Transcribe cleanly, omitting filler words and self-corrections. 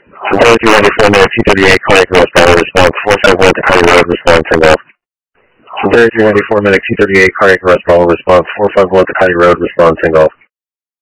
Sincerity 94 minute 238 cardiac arrest, Bravo response 451 Tacony Road, respond single. Sincerity 94 minute 238 cardiac arrest, Bravo response 451 Tacony Road, respond single.